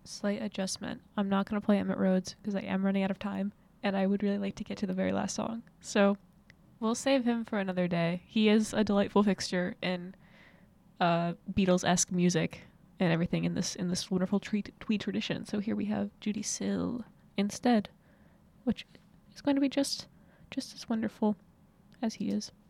slight adjustment. I'm not going to play Emmett Rhodes because I am running out of time, and I would really like to get to the very last song. So we'll save him for another day. He is a delightful fixture in Beatles-esque music and everything in this wonderful Tweed tradition. So here we have Judy Sill instead, which is going to be just as wonderful as he is.